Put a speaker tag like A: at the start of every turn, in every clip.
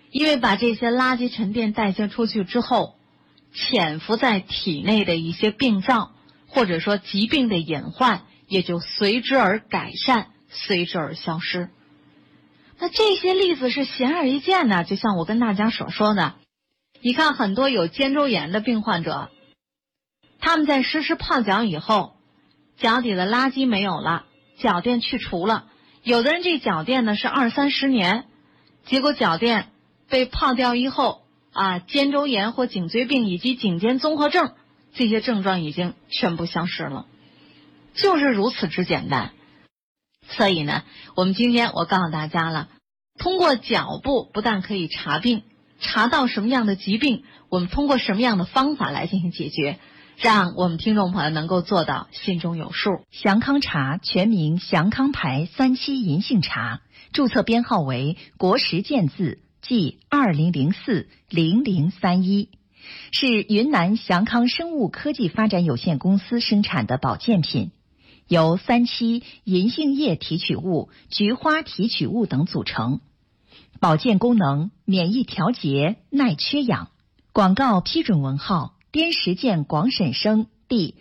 A: 因为把这些垃圾沉淀代谢出去之后，潜伏在体内的一些病灶或者说疾病的隐患也就随之而改善，随之而消失。那这些例子是显而易见的，就像我跟大家所说的，你看很多有肩周炎的病患者，他们在实施泡脚以后，脚底的垃圾没有了，脚垫去除了，有的人这脚垫呢是20-30年，结果脚垫被泡掉以后肩周炎或颈椎病以及颈肩综合症这些症状已经全部消失了，就是如此之简单。所以呢，我们今天我告诉大家了，通过脚部不但可以查病，查到什么样的疾病，我们通过什么样的方法来进行解决，让我们听众朋友能够做到心中有数。
B: 祥康茶全名祥康牌3期银杏茶，注册编号为国实健字即20040031，是云南祥康生物科技发展有限公司生产的保健品，由3期银杏叶提取物、菊花提取物等组成，保健功能免疫调节、耐缺氧。广告批准文号滇实健广审生第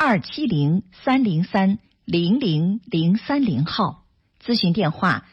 B: 27030300030号，咨询电话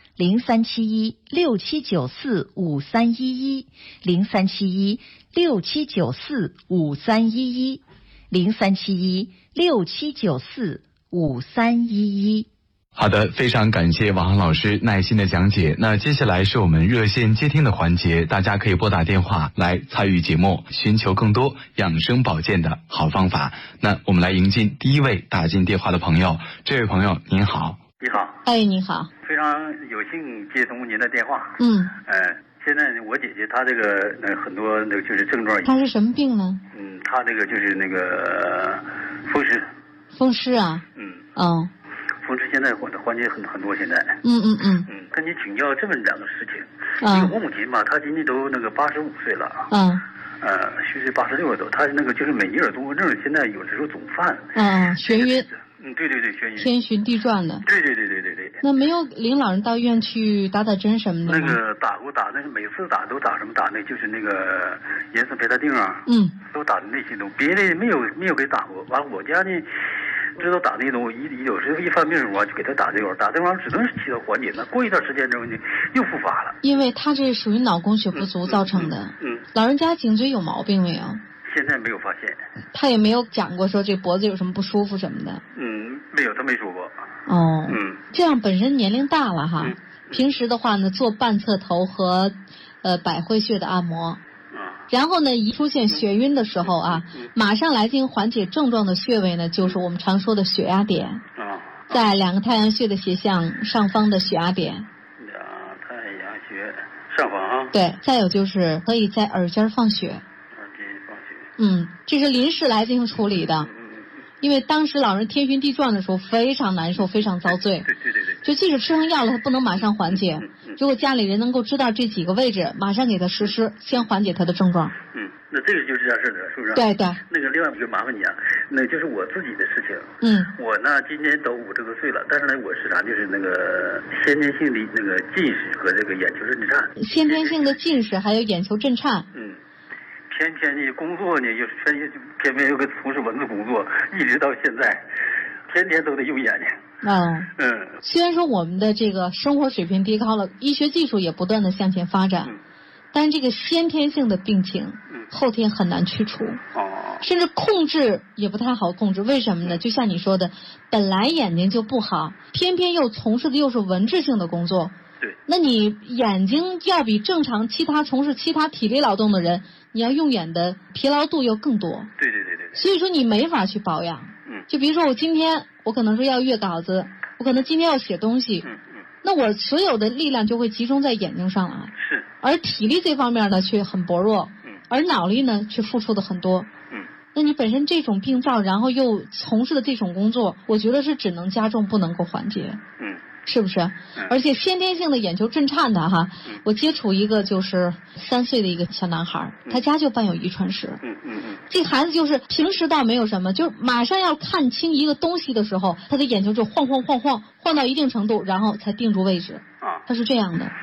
B: 037167945311，037167945311。
C: 好的，非常感谢王航老师耐心的讲解。那接下来是我们热线接听的环节，大家可以拨打电话来参与节目，寻求更多养生保健的好方法。那我们来迎进第一位打进电话的朋友。这位朋友您好。
D: 你好。
A: 你好。
D: 非常有幸接通您的电话。现在我姐姐她这个很多就是症状。
A: 她是什么病呢？
D: 她这个就是风湿。
A: 风湿啊？
D: 风湿现在缓解很多现在。跟你请教这么两个事情。我母亲吧，她今年都85岁了。虚岁86了都。她就是美尼尔综合症，现在有的时候总犯。
A: 眩晕。
D: 对，眩晕。
A: 天旋地转的。
D: 对。
A: 那没有领老人到医院去打针什么的吗？
D: 打过，每次打都打什么？打就是盐酸培他定啊。都打的那些东西，别的没有给打过。完我家呢，知道打那东西，有时候一犯病的时候就给他打这玩意儿，打这玩意儿只能起到缓解，那过一段时间之后呢，又复发了。因为他这属于脑供血不足造成的。老人家颈椎有毛病没有？现在没有发现。他也没有讲过说这脖子有什么不舒服什么的。没有，他没说过。这样本身年龄大了哈。平时的话呢，做半侧头和百会穴的按摩。然后呢，一出现眩晕的时候马上来进行缓解症状的穴位呢，就是我们常说的血压点。在2个太阳穴的斜向上方的血压点。太阳穴上方对，再有就是可以在耳尖放血。这是临时来进行处理的。因为当时老人天旋地转的时候非常难受，非常遭罪。对。就即使吃上药了，他不能马上缓解。如果家里人能够知道这几个位置，马上给他实施，先缓解他的症状。那这个就是这样事的，是不是？对。另外一个麻烦你那就是我自己的事情。我呢今年都50多岁了，但是呢我是就是先天性的近视和这个眼球震颤。先天性的近视还有眼球震颤。天天的工作呢，又偏偏又跟从事文字工作，一直到现在，天天都得用眼睛。虽然说我们的这个生活水平提高了，医学技术也不断的向前发展，但是这个先天性的病情，后天很难去除。甚至控制也不太好控制。为什么呢？就像你说的，本来眼睛就不好，偏偏又从事的又是文质性的工作。那你眼睛要比正常从事其他体力劳动的人，你要用眼的疲劳度又更多。对。所以说你没法去保养。就比如说我今天我可能说要阅稿子，我可能今天要写东西。那我所有的力量就会集中在眼睛上来。而体力这方面呢却很薄弱。而脑力呢却付出的很多。那你本身这种病灶，然后又从事的这种工作，我觉得是只能加重，不能够缓解。是不是？而且先天性的眼球震颤的我接触一个就是3岁的一个小男孩，他家就伴有遗传史。这孩子就是平时倒没有什么，就马上要看清一个东西的时候，他的眼球就晃到一定程度，然后才定住位置。他是这样的。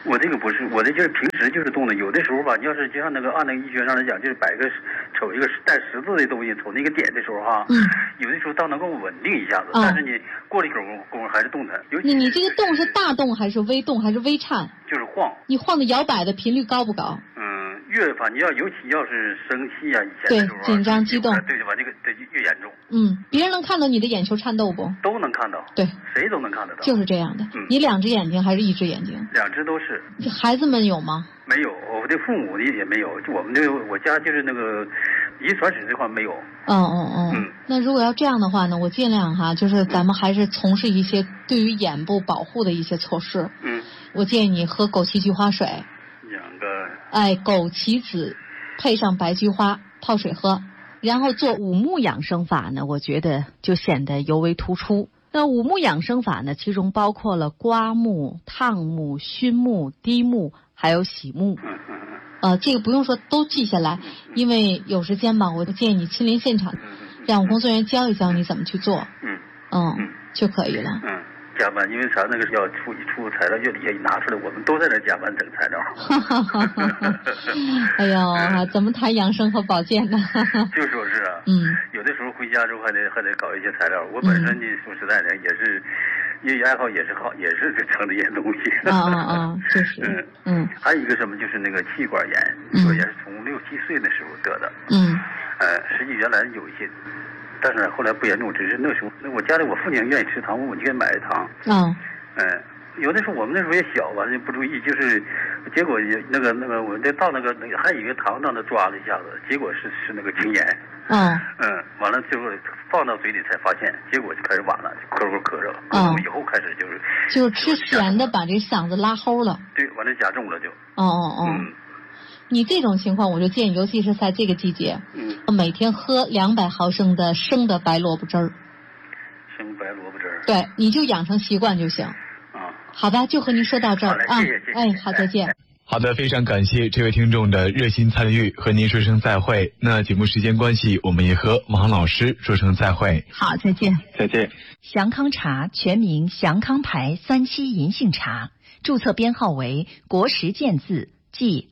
D: 我这个不是，我这就是平时就是动的。有的时候吧，你要是就像那个按那个医学上来讲，就是摆个瞅一个带十字的东西，瞅那个点的时候哈，有的时候倒能够稳定一下子，但是你过了一会儿功夫还是动弹。
A: 你这个动是大动还是微动还是微颤？
D: 就是晃。
A: 你晃的摇摆的频率高不高？
D: 越反正尤其要是生气啊，以前的时候
A: 对，紧张激动，
D: 对吧？这个越严重。
A: 别人能看到你的眼球颤抖不？
D: 都能看到。对，谁都能看得到。
A: 就是这样的。你2只眼睛还是1只眼睛
D: ？2只都是。
A: 孩子们有吗？
D: 没有，我的父母也没有，就我家就是那个遗传史这块没有。
A: 那如果要这样的话呢，我尽量哈，就是咱们还是从事一些对于眼部保护的一些措施。我建议你喝枸杞菊花水。枸杞子配上白菊花泡水喝，然后做五木养生法呢，我觉得就显得尤为突出。那五木养生法呢，其中包括了刮目、烫目、熏目、滴目，还有洗目。这个不用说都记下来，因为有时间嘛，我就建议你亲临现场，让我工作人员教一教你怎么去做。就可以了。
D: 加班，因为啥？那个要出材料，月底下一拿出来，我们都在那加班整材料。
A: 哎呦，怎么谈养生和保健呢？
D: 就说是啊，有的时候回家之后还得搞一些材料。我本身呢，说实在的，也是业余爱好，也是成这些东西。
A: 就是。
D: 还有一个什么，就是那个气管炎，说也是从6、7岁的时候得的。实际原来有一些。但是后来不严重，只是那时候我家里我父亲愿意吃糖，我就给买的糖。有的时候我们那时候也小吧，就不注意，就是结果那个我这到那个还有一个糖让他抓了一下子，结果是那个青炎。完了最后放到嘴里才发现，结果就开始晚了，咳嗽。以后开始
A: 就是吃咸的，把这嗓子拉齁了。
D: 对，完了加重了就。
A: 你这种情况，我就建议，尤其是在这个季节，每天喝200毫升的生的白萝卜汁儿。
D: 生白萝卜汁儿。
A: 对，你就养成习惯就行。好吧，就和您说到这儿啊。
D: 谢谢。
A: 好，再见。
C: 好的，非常感谢这位听众的热心参与，和您说声再会。那节目时间关系，我们也和王老师说声再会。
A: 好，再见。
C: 再见。
B: 祥康茶全名祥康牌3七银杏茶，注册编号为国时健字即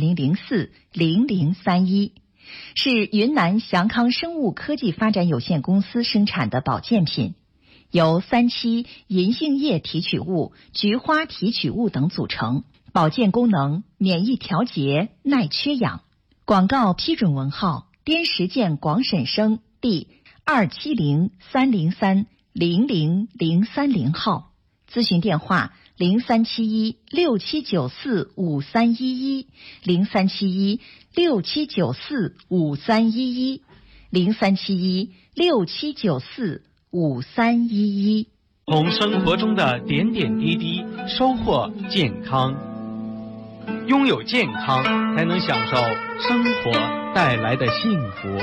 B: 20040031，是云南祥康生物科技发展有限公司生产的保健品，由3七银杏叶提取物、菊花提取物等组成，保健功能、免疫调节、耐缺氧。广告批准文号滇石健广审生第27030300030号，咨询电话037167945311 037167945311 037167945311。
E: 从生活中的点点滴滴收获健康，拥有健康才能享受生活带来的幸福。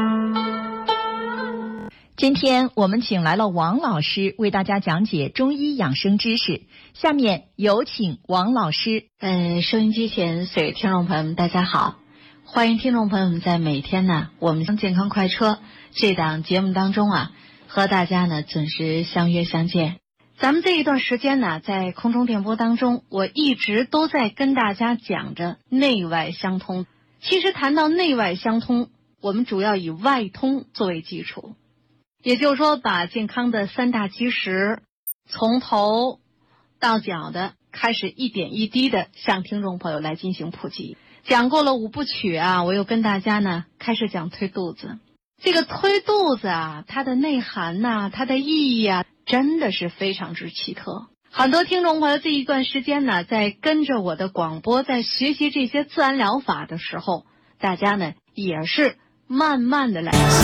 B: 今天我们请来了王老师为大家讲解中医养生知识，下面有请王老师。
A: 收音机前所有听众朋友们大家好，欢迎听众朋友们在每天呢我们健康快车这档节目当中和大家呢准时相约相见。咱们这一段时间呢在空中电波当中，我一直都在跟大家讲着内外相通。其实谈到内外相通，我们主要以外通作为基础，也就是说把健康的3大基石从头到脚的开始一点一滴的向听众朋友来进行普及。讲过了5部曲我又跟大家呢开始讲推肚子。这个推肚子它的内涵它的意义真的是非常之奇特。很多听众朋友这一段时间呢在跟着我的广播，在学习这些自然疗法的时候，大家呢也是慢慢的来